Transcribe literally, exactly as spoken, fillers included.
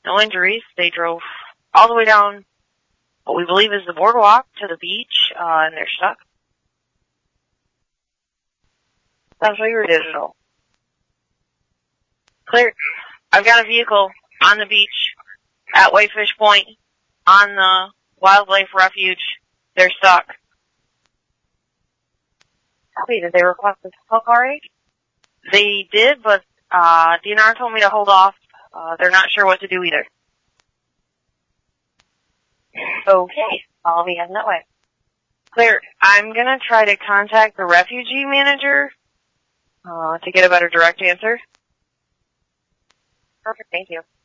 No injuries. They drove all the way down what we believe is the boardwalk to the beach, uh, and they're stuck. Essentially, we're digital. Clear. I've got a vehicle on the beach at Whitefish Point on the wildlife refuge. They're stuck. Wait, did they request this help already? They did, but uh, D N R told me to hold off. Uh, they're not sure what to do either. Okay, I'll be heading that way. Clear. I'm gonna try to contact the refugee manager uh, to get a better direct answer. Perfect, thank you.